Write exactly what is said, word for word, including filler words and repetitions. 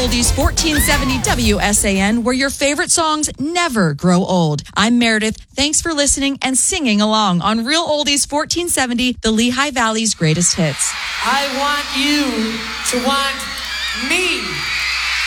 Oldies fourteen seventy W S A N, where your favorite songs never grow old. I'm Meredith. Thanks for listening and singing along on Real Oldies fourteen seventy, the Lehigh Valley's greatest hits. I want you to want me.